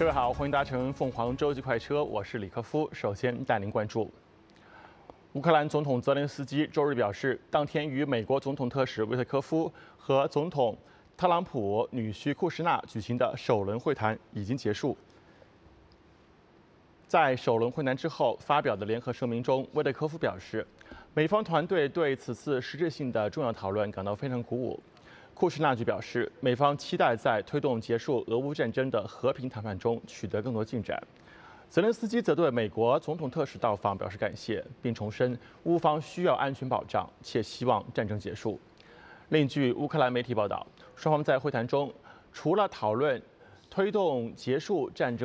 各位好，欢迎搭乘凤凰洲际快车，我是李科夫。首先带您关注，乌克兰总统泽连斯基周日表示，当天与美国总统特使维特科夫和总统特朗普女婿库什纳举行的首轮会谈已经结束。在首轮会谈之后发表的联合声明中，维特科夫表示，美方团队对此次实质性的重要讨论感到非常鼓舞。库什纳则表示，美方期待在推动结束俄乌战争的和平谈判中取得更多进展。泽连斯基则对美国总统特使到访表示感谢，并重申乌方需要安全保障，且希望战争结束。另据乌克兰媒体报道，双方在会谈中除了讨论推动结束战争